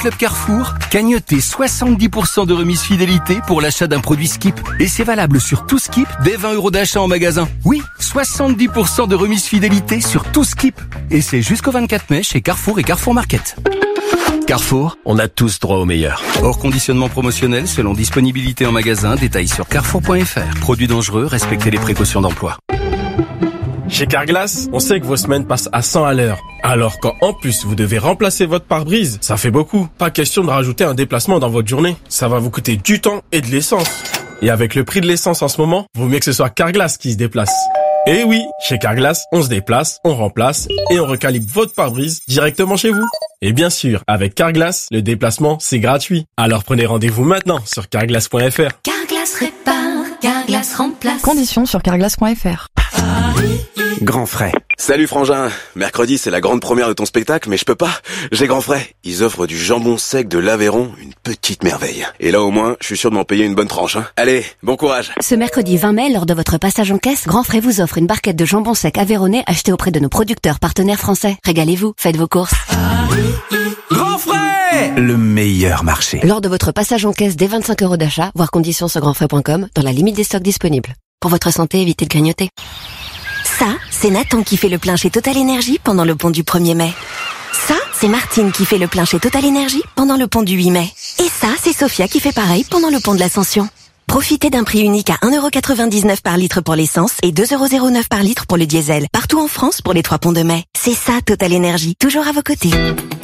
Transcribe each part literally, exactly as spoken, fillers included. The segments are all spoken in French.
Club Carrefour, cagnotez soixante-dix pour cent de remise fidélité pour l'achat d'un produit Skip. Et c'est valable sur tout Skip dès vingt euros d'achat en magasin. Oui, soixante-dix pour cent de remise fidélité sur tout Skip. Et c'est jusqu'au vingt-quatre mai chez Carrefour et Carrefour Market. Carrefour, on a tous droit au meilleur. Hors conditionnement promotionnel selon disponibilité en magasin, détails sur carrefour point f r. Produits dangereux, respectez les précautions d'emploi. Chez Carglass, on sait que vos semaines passent à cent à l'heure. Alors quand en plus vous devez remplacer votre pare-brise, ça fait beaucoup. Pas question de rajouter un déplacement dans votre journée. Ça va vous coûter du temps et de l'essence. Et avec le prix de l'essence en ce moment, vaut mieux que ce soit Carglass qui se déplace. Et oui, chez Carglass, on se déplace, on remplace et on recalibre votre pare-brise directement chez vous. Et bien sûr, avec Carglass, le déplacement, c'est gratuit. Alors prenez rendez-vous maintenant sur carglass point f r. Carglass répare, Carglass remplace. Conditions sur carglass point f r. Grand frais. Salut frangin, mercredi c'est la grande première de ton spectacle, mais je peux pas, j'ai grand frais. Ils offrent du jambon sec de l'Aveyron, une petite merveille. Et là au moins, je suis sûr de m'en payer une bonne tranche. Hein. Allez, bon courage. Ce mercredi vingt mai, lors de votre passage en caisse, Grand Frais vous offre une barquette de jambon sec aveyronnais achetée auprès de nos producteurs partenaires français. Régalez-vous, faites vos courses. Grand frais, le meilleur marché. Lors de votre passage en caisse dès vingt-cinq euros d'achat, voir conditions sur grand frais point com, dans la limite des stocks disponibles. Pour votre santé, évitez de grignoter. Ça, c'est Nathan qui fait le plein chez Total Énergie pendant le pont du premier mai. Ça, c'est Martine qui fait le plein chez Total Énergie pendant le pont du huit mai. Et ça, c'est Sophia qui fait pareil pendant le pont de l'Ascension. Profitez d'un prix unique à un euro quatre-vingt-dix-neuf par litre pour l'essence et deux euros zéro neuf par litre pour le diesel. Partout en France pour les trois ponts de mai. C'est ça, Total Énergie. Toujours à vos côtés.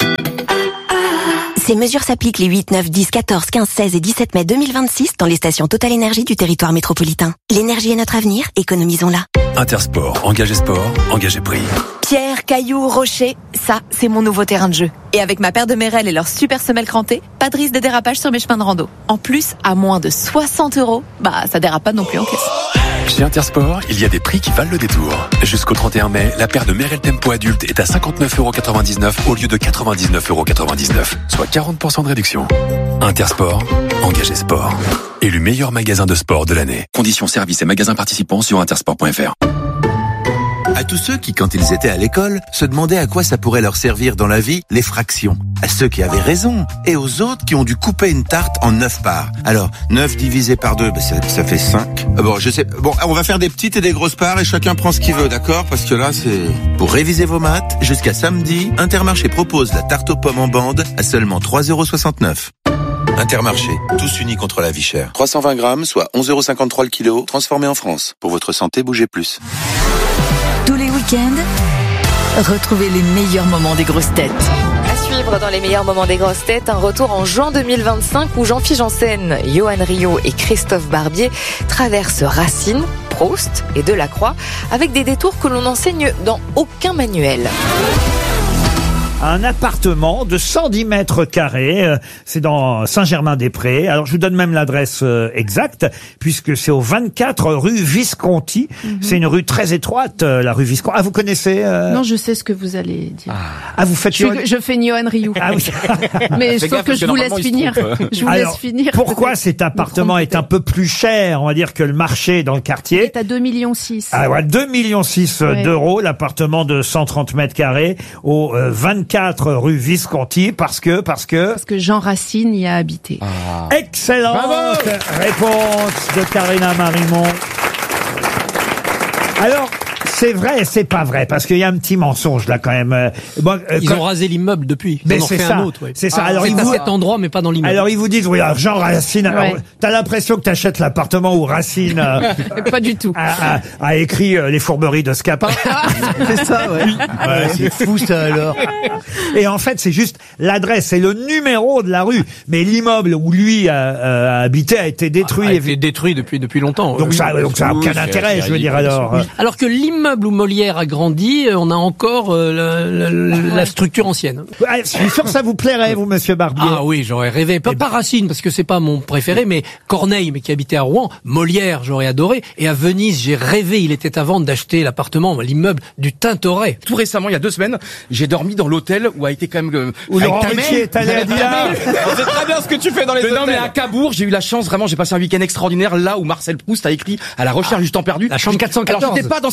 Ces mesures s'appliquent les huit, neuf, dix, quatorze, quinze, seize et dix-sept mai deux mille vingt-six dans les stations Total Énergie du territoire métropolitain. L'énergie est notre avenir, économisons-la. Intersport, engagez sport, engagez prix. Pierre, cailloux, rocher, ça, c'est mon nouveau terrain de jeu. Et avec ma paire de Merrell et leur super semelle crantée, pas de risque de dérapage sur mes chemins de rando. En plus, à moins de soixante euros, bah ça dérape pas non plus en caisse. Chez Intersport, il y a des prix qui valent le détour. Jusqu'au trente et un mai, la paire de Merrell Tempo adulte est à cinquante-neuf euros quatre-vingt-dix-neuf au lieu de quatre-vingt-dix-neuf euros quatre-vingt-dix-neuf, soit quarante pour cent de réduction. Intersport, engagez sport. Élu meilleur magasin de sport de l'année. Conditions services et magasins participants sur intersport point f r. À tous ceux qui, quand ils étaient à l'école, se demandaient à quoi ça pourrait leur servir dans la vie, les fractions. À ceux qui avaient raison. Et aux autres qui ont dû couper une tarte en neuf parts. Alors, neuf divisé par deux, bah ça, ça fait cinq. Bon, je sais. Bon, on va faire des petites et des grosses parts et chacun prend ce qu'il veut, d'accord? Parce que là, c'est... Pour réviser vos maths, jusqu'à samedi, Intermarché propose la tarte aux pommes en bande à seulement trois euros soixante-neuf. Intermarché, tous unis contre la vie chère. trois cent vingt grammes, soit onze euros cinquante-trois le kilo, transformé en France. Pour votre santé, bougez plus. Tous les week-ends, retrouvez les meilleurs moments des grosses têtes. À suivre dans les meilleurs moments des grosses têtes, un retour en juin deux mille vingt-cinq où Jean-Philippe Janssen, Johan Rioux et Christophe Barbier traversent Racine, Proust et Delacroix avec des détours que l'on n'enseigne dans aucun manuel. Un appartement de cent dix mètres carrés, euh, c'est dans Saint-Germain-des-Prés. Alors je vous donne même l'adresse euh, exacte, puisque c'est au vingt-quatre rue Visconti. Mm-hmm. C'est une rue très étroite, euh, la rue Visconti. Ah, vous connaissez euh... Non, je sais ce que vous allez dire. Ah, ah vous faites... Je, Johan... je fais Johan Rioux. Ah oui. Mais sauf que je vous laisse finir. Je vous Alors, laisse finir. Pourquoi cet appartement est un peu plus cher, on va dire, que le marché dans le quartier? Il est à deux virgule six millions. Ah ouais, deux virgule six millions ouais. d'euros, l'appartement de cent trente mètres carrés au euh, vingt-quatre rue Visconti, parce que, parce que... Parce que Jean Racine y a habité. Ah. Excellente Bravo réponse de Karina Marimon. Alors, c'est vrai et c'est pas vrai, parce qu'il y a un petit mensonge là quand même. Bon, euh, ils quand... ont rasé l'immeuble depuis. Ils mais en ont c'est fait ça, un autre. Ouais. C'est ça. Ah, alors c'est ils à vous... cet endroit, mais pas dans l'immeuble. Alors ils vous disent, oui, alors, Jean Racine. Alors, ouais. T'as l'impression que t'achètes l'appartement où Racine euh, pas du tout a, a, a écrit euh, les fourberies de Scapin. C'est ça, ouais. Ouais, c'est fou ça alors. Et en fait, c'est juste l'adresse et le numéro de la rue, mais l'immeuble où lui a, a habité a été détruit. A été détruit depuis depuis longtemps. Donc oui, ça, donc ça a aucun oui, intérêt, je veux dire alors. Oui. Alors que l'immeuble où Molière a grandi, on a encore euh, la, la, la structure ancienne. Ah, je suis sûr que ça vous plairait, vous, monsieur Barbier. Ah oui, j'aurais rêvé. Pas, pas Racine, parce que c'est pas mon préféré, mais Corneille, mais qui habitait à Rouen. Molière, j'aurais adoré. Et à Venise, j'ai rêvé, il était à vendre d'acheter l'appartement, l'immeuble du Tintoret. Tout récemment, il y a deux semaines, j'ai dormi dans l'hôtel où a été quand même... Euh, où Laurent Ruquier est allé à Dila. On sait très bien ce que tu fais dans les hôtels. Non, mais à Cabourg, j'ai eu la chance, vraiment, j'ai passé un week-end extraordinaire là où Marcel Proust a écrit À la recherche ah, du temps perdu. La chambre quatre cent quatorze. Alors, j'étais pas dans cette chambre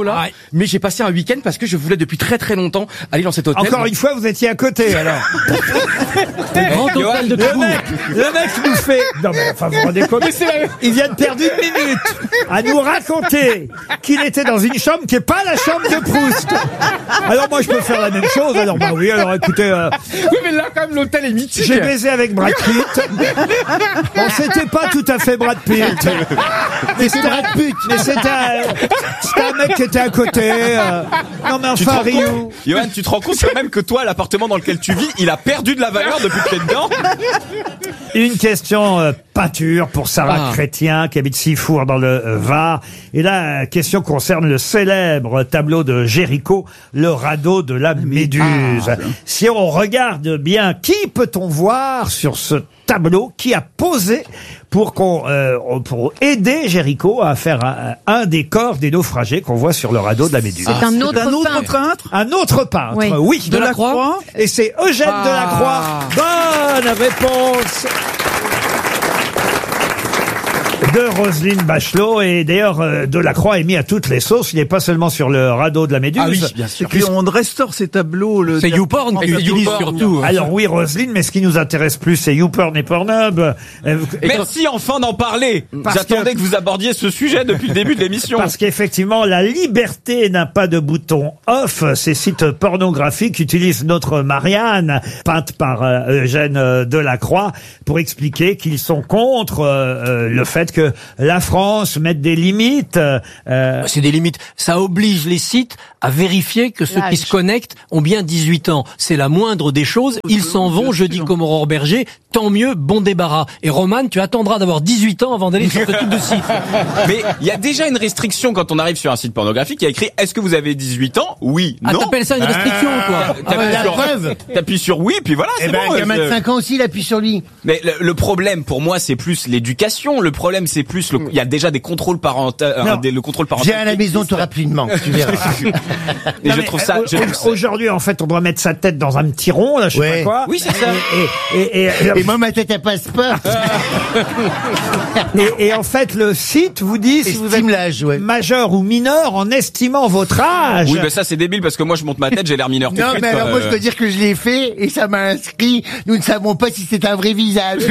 métro-là, mais j'ai passé un week-end parce que je voulais depuis très très longtemps aller dans cet hôtel. Encore une fois, vous étiez à côté, alors. Grand hôtel de le Cabourg. mec, le mec nous fait... Non mais enfin, vous vous rendez compte, il vient de perdre une minute à nous raconter qu'il était dans une chambre qui n'est pas la chambre de Proust. Alors moi, je peux faire la même chose. Alors bah oui, alors écoutez... Euh, oui, mais là, quand même, l'hôtel est mythique. J'ai baisé avec Brad Pitt. Bon, c'était pas tout à fait Brad Pitt. Mais c'était Brad Pitt. Mais c'était un, c'était un mec qui était à côté. Euh... Non mais Tu te enfin, rends Rio... compte, Johan, tu te rends compte quand même que toi, l'appartement dans lequel tu vis, il a perdu de la valeur depuis que t'es dedans? Une question euh, peinture pour Sarah Ah. Chrétien qui habite Sifour dans le euh, Var. Et là, question concerne le célèbre tableau de Géricault, le radeau de la Méduse. Ah. Si on regarde bien, qui peut-on voir sur ce tableau qui a posé pour qu'on euh, pour aider Géricault à faire un, un des corps des naufragés qu'on voit sur le radeau de la Méduse. C'est un autre un autre peintre. peintre Un autre peintre, Oui. oui. Delacroix. Et c'est Eugène Ah. Delacroix. Bonne réponse de Roselyne Bachelot. Et d'ailleurs, euh, Delacroix est mis à toutes les sauces. Il n'est pas seulement sur le radeau de la Méduse. Ah oui, bien sûr. Puis on restaure ces tableaux. Le C'est YouPorn qui Et c'est utilise YouPorn. surtout. Alors oui, Roselyne, mais ce qui nous intéresse plus, c'est YouPorn et Pornhub. Euh, Merci enfin d'en parler. Parce J'attendais que- que... vous abordiez ce sujet depuis le début de l'émission. Parce qu'effectivement, la liberté n'a pas de bouton off. Ces sites pornographiques utilisent notre Marianne, peinte par euh, Eugène euh, Delacroix, pour expliquer qu'ils sont contre euh, euh, le fait que la France mette des limites. euh, euh, C'est des limites. Ça oblige les sites à vérifier que ceux L'âge. qui se connectent ont bien dix-huit ans. C'est la moindre des choses. Ils s'en vont, je dis comme Aurore Berger, tant mieux, bon débarras. Et Roman, tu attendras d'avoir dix-huit ans avant d'aller sur ce type de site. Mais il y a déjà une restriction quand on arrive sur un site pornographique. Il y a écrit: est-ce que vous avez dix-huit ans? Oui, Ah, non. t'appelles ça une restriction, toi? T'appuies la sur- preuve. T'appuies sur oui, puis voilà, Eh c'est ben, bon. un gamin de euh, cinq ans aussi, il appuie sur lui. Mais le, le problème pour moi, c'est plus l'éducation. Le problème, c'est plus le. Il y a déjà des contrôles parentaux. Non. le contrôle parental. Viens à la maison, t'auras plus de manque, tu verras. Et non, je mais, trouve ça. euh, je trouve ça- Aujourd'hui, en fait, on doit mettre sa tête dans un petit rond, là, je sais Ouais. pas quoi. Oui, c'est ça. Et, et, et, et, Et moi, ma tête, elle passe pas. et- et en fait, le site vous dit si vous êtes Estime l'âge, ouais. majeur ou mineur en estimant votre âge. Oui, mais ça c'est débile parce que moi je monte ma tête, j'ai l'air mineur tout de Non, suite. mais alors quoi. moi, je peux dire que je l'ai fait et ça m'a inscrit. Nous ne savons pas si c'est un vrai visage.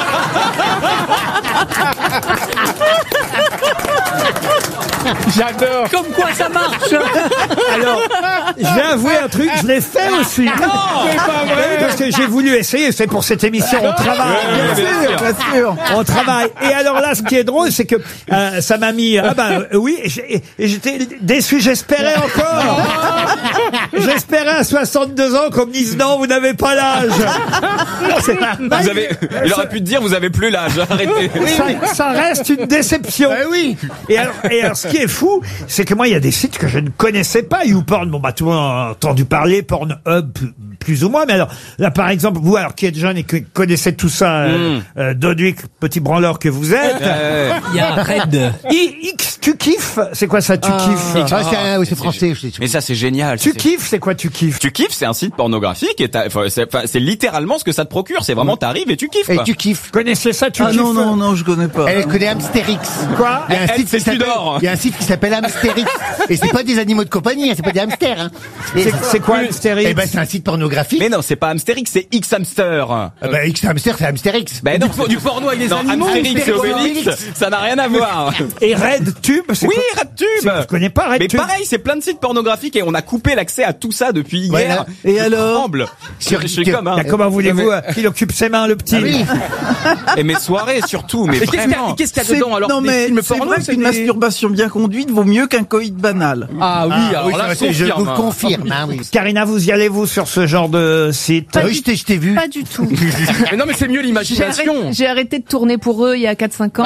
J'adore. Comme quoi ça marche. Alors, je vais avouer un truc, je l'ai fait aussi. C'est pas vrai. Parce que j'ai voulu essayer, c'est pour cette émission, on travaille. Ouais, ouais, bien sûr. Bien sûr. On travaille. Et alors là, ce qui est drôle, c'est que euh, ça m'a mis... Ah ben euh, oui, et j'ai- et j'étais déçu, j'espérais encore. J'espérais à soixante-deux ans qu'on me dise non, vous n'avez pas l'âge. C'est- Vous avez, il aurait pu te dire vous avez plus l'âge, arrêtez. Ça, ça reste une déception. Ben oui. Et alors, et alors, ce qui est fou, c'est que moi, il y a des sites que je ne connaissais pas. YouPorn, bon, bah, tout le monde a entendu parler, Pornhub, plus, plus ou moins. Mais alors, là, par exemple, vous, alors, qui êtes jeune et qui connaissez tout ça, euh, Mm. euh, Dodwick, petit branleur que vous êtes. Euh, Il y a Red. I- X, tu kiffes? C'est quoi ça, tu kiffes? Ah, c'est un- oui, c'est français. je sais. mais ça c'est génial. Tu c'est- kiffes, c'est quoi, tu kiffes? Tu kiffes, c'est un site pornographique et t'as- enfin, c'est enfin, c'est littéralement ce que ça te procure. C'est vraiment t'arrives et tu kiffes. Et quoi. tu kiffes. Connaissez ça, tu Ah kiffes? non, non, non, je connais pas. Elle connaît Hamsterix. Quoi? Il y a un Elle, site c'est qui s'appelle, Tudor. il y a un site qui s'appelle Hamsterix. Et c'est pas des animaux de compagnie, hein, c'est pas des hamsters, hein. Et- C'est- c'est quoi, Hamsterix? Eh ben, c'est un site pornographique. Mais non, c'est pas Hamsterix, c'est X Hamster. Ah ben, X hamster, c'est Hamsterix. Ben non, Du porno avec les non, animaux. Hamsterix et Obélix, ça n'a rien à voir. Et RedTube, c'est Oui, quoi? RedTube. C'est- Je connais pas Mais RedTube. pareil, c'est plein de sites pornographiques et on a coupé l'accès à tout ça depuis Ouais, hier. là. Et Je alors tremble. Sur- Je suis que- comme un. Bah, comment voulez-vous euh, qu'il occupe ses mains, le petit? Ah oui. Et mes soirées surtout, mais Mais qu'est-ce qu'il y a, vraiment. qu'est-ce qu'il y a dedans alors? Non Des mais films c'est porno, vrai c'est qu'une des- masturbation bien conduite vaut mieux qu'un coït banal. Ah oui, Ah, alors oui, là, ça, c'est- je confirme, vous hein. confirme, hein, oui. Karina, vous y allez, vous, sur ce genre de site? Ah oui, je t'ai, je t'ai vu. Pas du tout. Mais non, mais c'est mieux J'ai l'imagination. arrêté, j'ai arrêté de tourner pour eux il y a quatre cinq ans.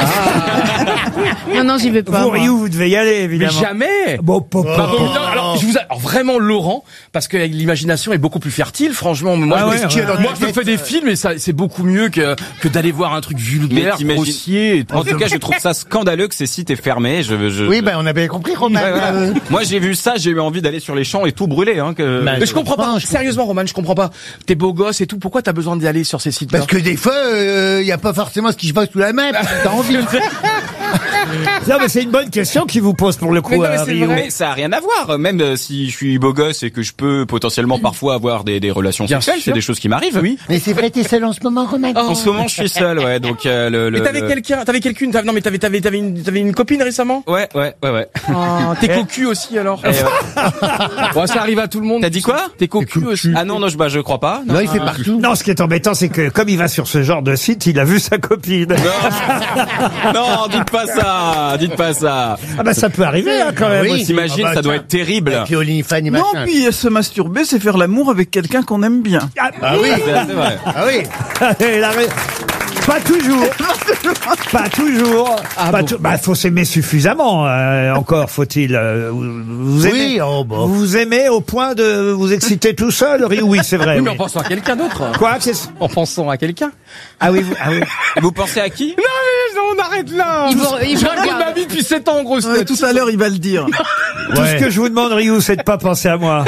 non, non, j'y vais pas. Vous, moi. Ryu, vous devez y aller, Mais évidemment. jamais. Bon, pop, pop, Bah, pop. non, alors, je vous a- alors, vraiment Laurent, parce que l'imagination est beaucoup plus fertile. Franchement, moi, Ah je, ouais, me, ouais, moi, ouais. je me fais des films et ça, c'est beaucoup mieux que que d'aller voir un truc Mais vulgaire, t'imagines- grossier. et tout. En tout cas, je trouve ça scandaleux que ces sites aient fermé. Je, je, Oui, ben, on a bien compris, Romain. Ouais, voilà. Euh, Moi, j'ai vu ça, j'ai eu envie d'aller sur les champs et tout brûler. Hein, que... Bah, Mais je comprends pas. comprends, je Sérieusement, Roman, je comprends pas. T'es beau gosse et tout. Pourquoi t'as besoin d'y aller sur ces sites-là? Parce que des fois, il n'y a pas forcément ce qui se passe sous la main, parce que t'as envie. Non, mais c'est une bonne question qui vous pose pour le coup, Mais, non, mais, euh, c'est Rio. vrai. Mais ça a rien à voir. Même euh, si je suis beau gosse et que je peux potentiellement parfois avoir des, des relations Bien sexuelles, sûr. c'est des choses qui m'arrivent. Oui. Mais c'est vrai, t'es seul en ce moment, Romain. En ce moment, je suis seul, ouais. Donc euh, le. le Mais t'avais le- quelqu'un, t'avais quelqu'une, t'avais- non mais t'avais, t'avais, t'avais une, t'avais une copine récemment? Ouais, ouais, ouais, ouais. Oh, t'es cocu aussi alors. Eh ouais. Bon, ça arrive à tout le monde. T'as dit quoi? T'es cocu aussi. Ah non, non, je, bah, je crois pas. Non, il fait partout. Non, ce qui est embêtant, c'est que comme il va sur ce genre de site, il a vu sa copine. Non, dites pas ça, dites pas ça. Ah bah ça peut arriver hein, quand même. Oui. aussi. T'imagines, Ah bah, ça doit tiens. être terrible. Et puis Onlyfans et Non, machin. puis se masturber, c'est faire l'amour avec quelqu'un qu'on aime bien. Ah oui. C'est vrai. Ah oui. Il a ra- Pas toujours. Pas toujours. Ah Pas bon. tou- Bah, faut s'aimer suffisamment. euh, encore faut-il. euh, vous, vous aimez. Oui, oh, bah. Vous vous aimez au point de vous exciter tout seul, Rio? Oui, c'est vrai. Oui, mais oui. en pensant à quelqu'un d'autre. Quoi qu'est-ce- En pensant à quelqu'un. Ah oui, vous- ah oui. Vous pensez à qui? Non mais on arrête là. Il vous- il vous Je raconte regarde. ma vie depuis sept ans en grosse Ouais, tête. tout à l'heure, il va le dire. Tout ce que je vous demande, Rio, c'est de pas penser à moi.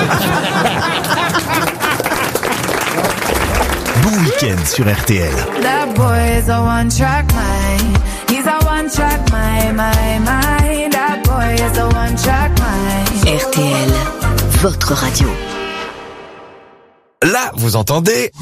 Bon week-end sur R T L. That boy is a one track mind. He's a one track mind, my mind. That boy is a one track mind. R T L, votre radio. Là, vous entendez?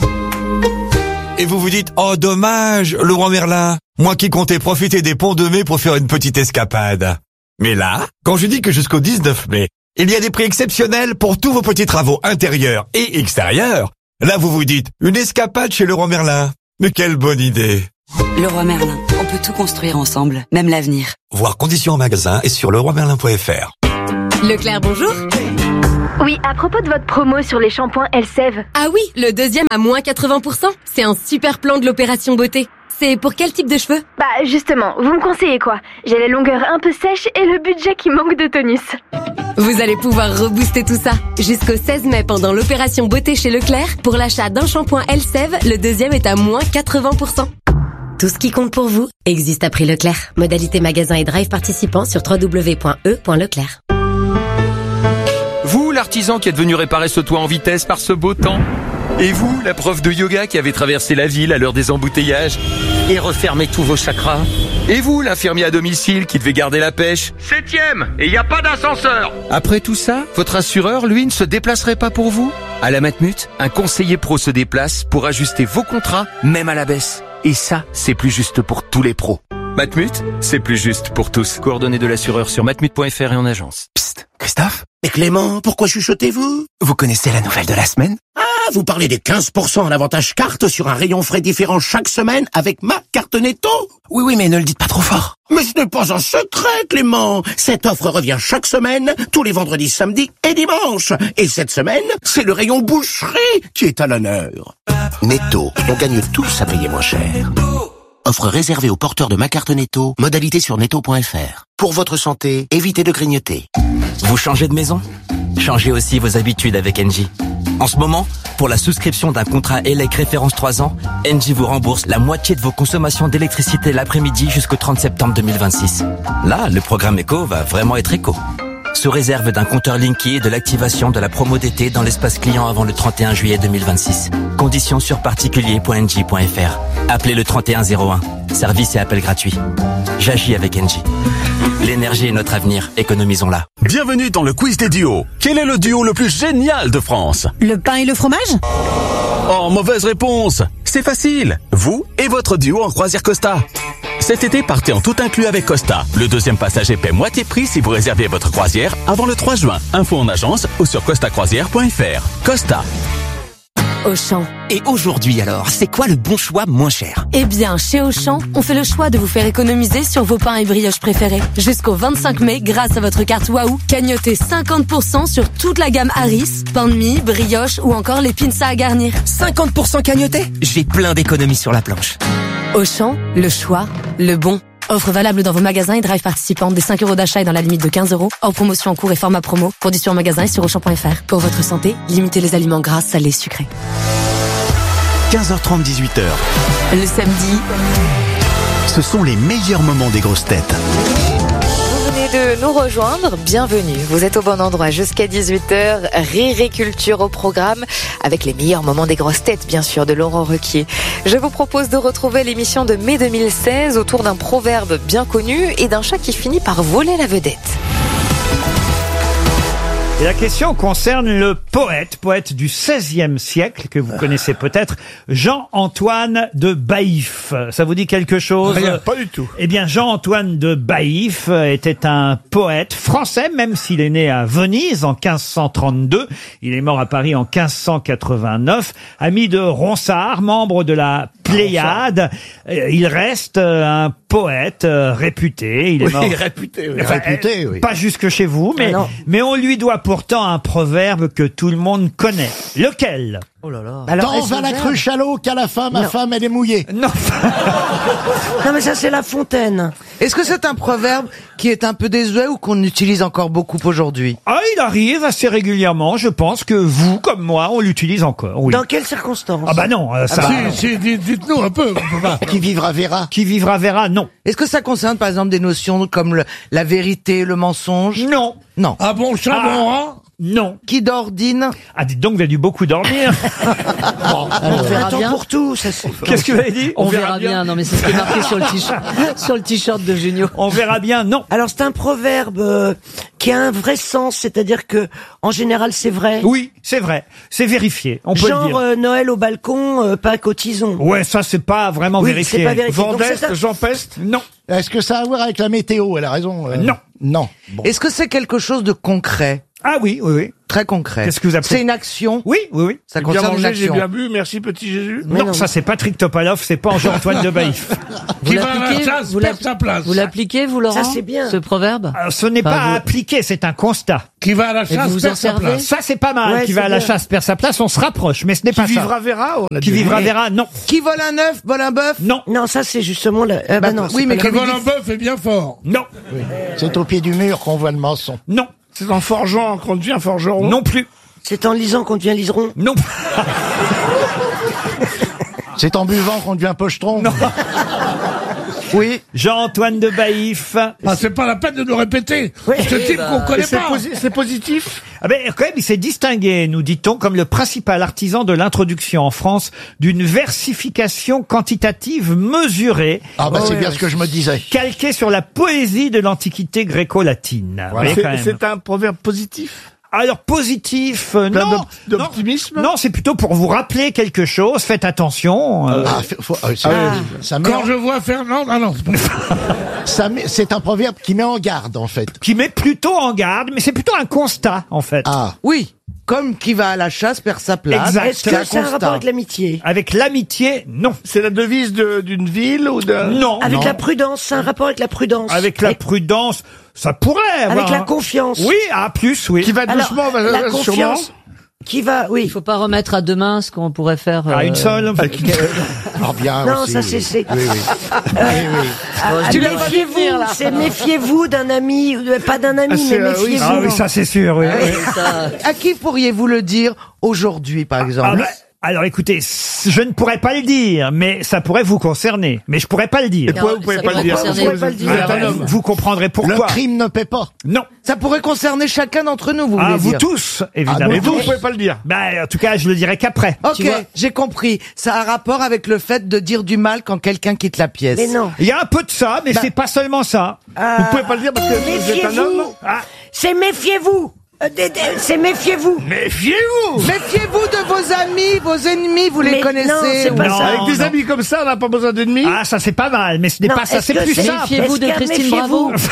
Et vous vous dites, oh dommage, Laurent Merlin, moi qui comptais profiter des ponts de mai pour faire une petite escapade. Mais là, quand je dis que jusqu'au dix-neuf mai, il y a des prix exceptionnels pour tous vos petits travaux intérieurs et extérieurs, là vous vous dites, une escapade chez Leroy Merlin. Mais quelle bonne idée. Leroy Merlin, on peut tout construire ensemble, même l'avenir. Voir conditions en magasin et sur leroy merlin point f r. Leclerc, bonjour. Oui, à propos de votre promo sur les shampoings Elseve. Ah oui, le deuxième à moins quatre-vingts pour cent. C'est un super plan de l'opération beauté. C'est pour quel type de cheveux? Bah justement, vous me conseillez quoi? J'ai la longueur un peu sèche et le budget qui manque de tonus. Vous allez pouvoir rebooster tout ça. Jusqu'au seize mai pendant l'opération beauté chez Leclerc, pour l'achat d'un shampoing Elseve, le deuxième est à moins quatre-vingts pour cent. Tout ce qui compte pour vous existe à prix Leclerc. Modalité magasin et drive participant sur w w w point e point leclerc. Vous, l'artisan qui est venu réparer ce toit en vitesse par ce beau temps. Et vous, la prof de yoga qui avait traversé la ville à l'heure des embouteillages et refermé tous vos chakras. Et vous, l'infirmier à domicile qui devait garder la pêche. Septième, et il n'y a pas d'ascenseur. Après tout ça, votre assureur, lui, ne se déplacerait pas pour vous? À la Matmut, un conseiller pro se déplace pour ajuster vos contrats, même à la baisse. Et ça, c'est plus juste pour tous les pros. Matmut, c'est plus juste pour tous. Coordonnées de l'assureur sur matmut point f r et en agence. Psst, Christophe? Mais Clément, pourquoi chuchotez-vous? Vous connaissez la nouvelle de la semaine? Ah, vous parlez des quinze pour cent en avantage carte sur un rayon frais différent chaque semaine avec ma carte Netto? Oui, oui, mais ne le dites pas trop fort. Mais ce n'est pas un secret, Clément. Cette offre revient chaque semaine, tous les vendredis, samedis et dimanches. Et cette semaine, c'est le rayon boucherie qui est à l'honneur. Netto, on gagne tous à payer moins cher. Offre réservée aux porteurs de ma carte Netto, modalité sur netto point f r. Pour votre santé, évitez de grignoter. Vous changez de maison? Changez aussi vos habitudes avec Engie. En ce moment, pour la souscription d'un contrat E L E C référence trois ans, Engie vous rembourse la moitié de vos consommations d'électricité l'après-midi jusqu'au trente septembre deux mille vingt-six. Là, le programme éco va vraiment être éco. Sous réserve d'un compteur Linky et de l'activation de la promo d'été dans l'espace client avant le trente et un juillet deux mille vingt-six. Conditions sur particulier point engie point f r. Appelez le trente et un zéro un. Service et appel gratuit. J'agis avec Engie. L'énergie est notre avenir, économisons-la. Bienvenue dans le quiz des duos. Quel est le duo le plus génial de France? Le pain et le fromage? Oh, mauvaise réponse. C'est facile. Vous et votre duo en croisière Costa. Cet été, partez en tout inclus avec Costa. Le deuxième passager paie moitié prix si vous réservez votre croisière avant le trois juin. Info en agence ou sur costa croisière point f r. Costa. Auchan. Et aujourd'hui alors, c'est quoi le bon choix moins cher? Eh bien, chez Auchan, on fait le choix de vous faire économiser sur vos pains et brioches préférés. Jusqu'au vingt-cinq mai, grâce à votre carte Waouh, cagnotez cinquante pour cent sur toute la gamme Harris, pain de mie, brioche ou encore les pinces à garnir. cinquante pour cent cagnoté? J'ai plein d'économies sur la planche. Auchan, le choix, le bon. Offre valable dans vos magasins et drive participants des cinq euros d'achat et dans la limite de quinze euros. Hors promotion en cours et format promo. Conditions en magasin et sur auchan point f r. Pour votre santé, limitez les aliments gras, salés, sucrés. quinze heures trente, dix-huit heures. Le samedi, Ce sont les meilleurs moments des grosses têtes. Vous venez de nous rejoindre, bienvenue. Vous êtes au bon endroit jusqu'à dix-huit heures. Rire et culture au programme avec les meilleurs moments des grosses têtes, bien sûr, de Laurent Ruquier. Je vous propose de retrouver l'émission de mai deux mille seize autour d'un proverbe bien connu et d'un chat qui finit par voler la vedette. Et la question concerne le poète, poète du seizième siècle, que vous connaissez peut-être, Jean-Antoine de Baïf. Ça vous dit quelque chose? Rien, pas du tout. Eh bien, Jean-Antoine de Baïf était un poète français, même s'il est né à Venise en quinze cent trente-deux. Il est mort à Paris en quinze cent quatre-vingt-neuf. Ami de Ronsard, membre de la Pléiade. Il reste un poète réputé. Il est Oui, mort. réputé, oui. Enfin, Réputé, oui. Pas jusque chez vous, mais, Ah non. mais on lui doit pourtant un proverbe que tout le monde connaît. Lequel? Oh là là. Tant va la cruche à l'eau qu'à la fin, ma Non. femme, elle est mouillée. Non. Non mais ça c'est La Fontaine. Est-ce que c'est un proverbe qui est un peu désuet ou qu'on utilise encore beaucoup aujourd'hui? Ah, il arrive assez régulièrement. Je pense que vous, comme moi, on l'utilise encore. Oui. Dans quelles circonstances? Ah bah non, euh, ça. Ah, si, si, dites- dites-nous un peu. Qui vivra verra. Qui vivra verra, non. Est-ce que ça concerne par exemple des notions comme le- la vérité, le mensonge? Non. Non. Ah bon chat, Ah. bon rat? Non. Qui dort dîne? Ah, dites donc, vous avez dû beaucoup dormir. On verra attend bien. pour tout. Ça, c'est- Qu'est-ce que vous avez dit? On, verra bien. Non, mais c'est ce qui est marqué sur le t-shirt, sur le t-shirt de Junio. On verra bien, non. Alors c'est un proverbe euh, qui a un vrai sens, c'est-à-dire que en général c'est vrai. Oui, c'est vrai. C'est vérifié. On peut Genre le dire. euh, Noël au balcon, euh, Pâques au tison. Ouais, ça, c'est pas vraiment Oui, vérifié. c'est pas vérifié. Donc, c'est ça. Jean Peste? Non. Est-ce que ça a à voir avec la météo? Elle a raison. euh, Non. Non. Bon. Est-ce que c'est quelque chose de concret? Ah oui, oui, oui. Très concret. Qu'est-ce que vous appelez? C'est une action? Oui, oui, oui. Ça concerne une action. bu, merci petit Jésus. Mais Non, non. ça, c'est Patrick Topalov, c'est pas Jean-Antoine de Baïf. Vous Qui va à la l'appliquez, chasse vous perd l'app- sa place. vous l'appliquez, vous, Laurent? Ça, c'est bien. Ce proverbe? Alors, ce n'est Enfin, pas à vous- appliquer, c'est un constat. Qui va à la Et chasse vous vous perd en sa servez? place. Ça, c'est pas mal. Ouais, Qui va c'est à la bien. chasse perd sa place, on se rapproche, mais ce n'est pas Qui ça. vivra verra? On a Qui dit. vivra verra, non. Qui vole un œuf, vole un bœuf? Non. Non, ça c'est justement le. euh, bah non, oui, c'est mais pas Qui le- vole un bœuf est bien fort. Non. C'est au pied du mur qu'on voit le mensonge. Non. C'est en forgeant qu'on devient forgeron. Non plus. C'est en lisant qu'on devient liseron. Non. C'est en buvant qu'on devient pochetron. Non. Oui. Jean-Antoine de Baïf. Ah, c'est pas la peine de nous répéter. Ce type qu'on connaît c'est pas. posi- C'est positif. Ah ben, quand même, il s'est distingué, nous dit-on, comme le principal artisan de l'introduction en France d'une versification quantitative mesurée. Ah bah Oh, c'est oui, bien oui. ce que je me disais. Calquée sur la poésie de l'Antiquité gréco-latine. Vous voyez, quand même. un proverbe positif. Alors, positif, euh, Plein non. d'op- d'optimisme. Non, c'est plutôt pour vous rappeler quelque chose. Faites attention. euh, Ah, faut- faut- euh, c'est- ça met Quand en- je vois Fernand, ah non, c'est pas ça met- c'est un proverbe qui met en garde en fait. Qui met plutôt en garde, mais c'est plutôt un constat, en fait. Ah. Oui. Comme qui va à la chasse perd sa place. Exact. Est-ce que c'est un rapport avec l'amitié? Avec l'amitié, non. C'est la devise de- d'une ville ou d'un... Non. Avec non. la prudence, c'est un rapport avec la prudence. Avec la prudence, ça pourrait avoir... Avec la un- confiance. Oui, à plus, oui. Qui va Alors, doucement, va- la va- sûrement. confiance. Qui va, oui. Il faut pas remettre à demain ce qu'on pourrait faire. À euh, une seule. Ah, bien Non, aussi, ça oui. c'est. c'est- Oui, oui. Euh, Bon, ah, je l'ai pas vu venir, méfiez-vous, là. c'est méfiez-vous d'un ami, euh, pas d'un ami, Ah, mais c'est, euh, oui, méfiez-vous. Ah oui, ça c'est sûr, oui. oui. ça- À qui pourriez-vous le dire aujourd'hui, par Ah exemple? bah, alors écoutez, c- je ne pourrais pas le dire, mais ça pourrait vous concerner. Mais je pourrais pas le dire. Et pourquoi vous pouvez Ça pas le pourrait dire concerner- Vous pouvez pas le dire. Alors, un homme. vous, vous comprendrez Le pourquoi. crime ne paie pas. Non. Ça pourrait concerner chacun d'entre nous, vous Ah, voulez vous dire? tous, Ah, évidemment. mais vous, vous pouvez pas le dire. Bah, en tout cas, je le dirai qu'après. Ok, Tu vois- j'ai compris. Ça a un rapport avec le fait de dire du mal quand quelqu'un quitte la pièce. Mais non. Il y a un peu de ça, mais Bah- c'est pas seulement ça. Vous pouvez pas le dire parce que vous êtes un homme. Méfiez-vous. Ah, C'est méfiez-vous. Euh, d- d- C'est méfiez-vous. Méfiez-vous. Méfiez-vous de vos amis, vos ennemis, vous les Mais connaissez. non, c'est pas Non, ça. Avec des non. amis comme ça, on n'a pas besoin d'ennemis. ah, ça c'est pas mal, mais ce n'est Non, pas ça, est-ce c'est que plus c'est- simple. Méfiez-vous Est-ce de que Christine méfiez-vous Bravo.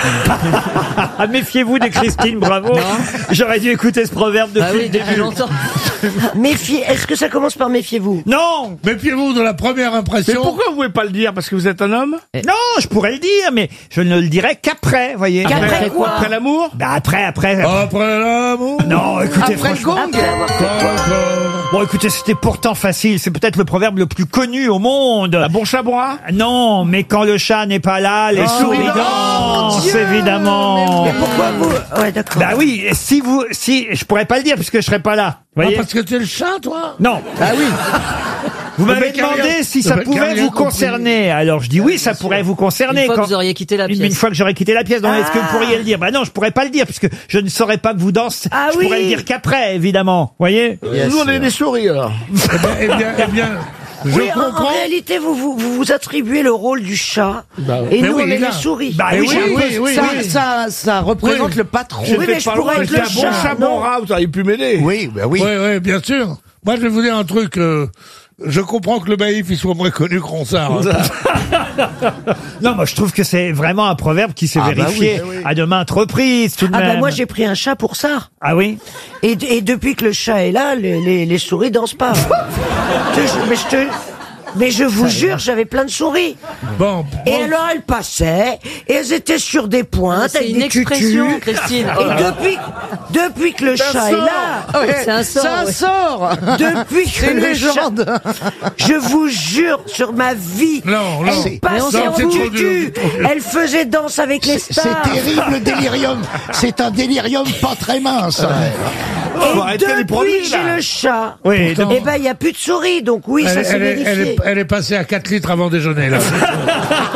Ah, méfiez-vous des Christine Bravo. J'aurais dû écouter ce proverbe depuis Bah oui, le depuis début. longtemps. Méfiez. Est-ce que ça commence par méfiez-vous? Non, Méfiez-vous de la première Mais impression. pourquoi vous pouvez pas le dire? Parce que vous êtes un homme? non, je pourrais le dire, mais je ne le dirai qu'après, voyez. Qu'après quoi? Après l'amour? Bah après, après. Après l'amour. Non, écoutez, Après le franchement. gong. Après avoir fait quoi? Bon, écoutez, c'était pourtant facile. C'est peut-être le proverbe le plus connu au monde. Un bon chat, bon rat? Non, mais quand le chat n'est pas là, les souris dansent, évidemment. Mais pourquoi vous? Ouais, d'accord. Bah oui, et si vous, si, je pourrais pas le dire puisque je serais pas là. Ah, Voyez? parce que t'es le chat, toi. Non. Ah oui. Vous Le m'avez mec a rien- demandé si le ça mec a pouvait rien vous compris. concerner. Alors je dis oui, ça pourrait vous concerner. Une fois quand- que vous auriez quitté la Une- pièce. Une fois que j'aurais quitté la pièce. Donc est-ce que vous pourriez le dire? Bah non, je pourrais pas le dire puisque je ne saurais pas que vous dansez. Ah je oui. pourrais le dire qu'après, évidemment. Voyez? Nous, on est des souris, alors. Eh bien, eh bien, je Oui, en, en comprends. réalité, vous vous, vous vous attribuez le rôle du chat. Bah, et mais nous, oui, on est là. les souris. Bah Mais oui, oui, j'ai un peu- oui, oui, ça, oui. ça, ça représente Oui. le patron. Oui, mais je pourrais être le un bon chat. chat, non. bon rat, vous auriez pu m'aider. Oui, bah oui. Oui, oui, bien sûr. Moi, je vais vous dire un truc. euh, je comprends que le baïf, il soit moins connu que Ronsard. hein. Non, moi je trouve que c'est vraiment un proverbe qui s'est Ah, bah vérifié oui, oui. à de maintes reprises tout de Ah même. bah moi j'ai pris un chat pour ça. Ah oui? Et, et depuis que le chat est là, les, les, les souris dansent pas. Je- je- mais je te, mais je vous jure, j'avais plein de souris. Bon, Et bon, alors elles passaient, et elles étaient sur des pointes, C'est avec une des tutus. expression, Christine. Et depuis, depuis que le chat est là, Ouais, C'est un sort, C'est un ouais. sort. depuis C'est que une le chat, légende. je vous jure sur ma vie, Non, non. elle passait Non, en c'est trop dur, tutu, c'est trop dur. elle faisait danse avec les C'est stars. terrible le délirium. C'est un délirium pas très mince. Faut Et arrêter les depuis produits, que j'ai là. le chat, Oui, eh donc- ben il y a plus de souris, donc oui, ça elle, s'est elle est, elle, vérifié. est, elle est passée à quatre litres avant déjeuner, là.